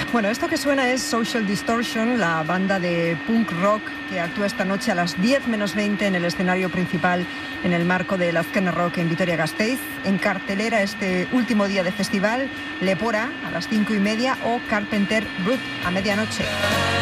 Bueno, esto que suena es Social Distortion, la banda de punk rock que actúa esta noche a las 10 menos 20 en el escenario principal en el marco del Azkena Rock en Vitoria-Gasteiz. En cartelera este último día de festival, Lepora a las 5:30 o Carpenter Brut a medianoche.